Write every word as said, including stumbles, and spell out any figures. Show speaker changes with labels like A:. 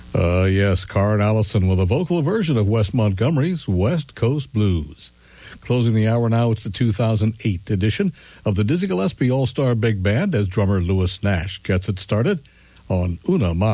A: Uh, yes, Karen Allison with a vocal version of Wes Montgomery's West Coast Blues. Closing the hour now, it's the two thousand eight edition of the Dizzy Gillespie All-Star Big Band as drummer Louis Nash gets it started on Una Ma.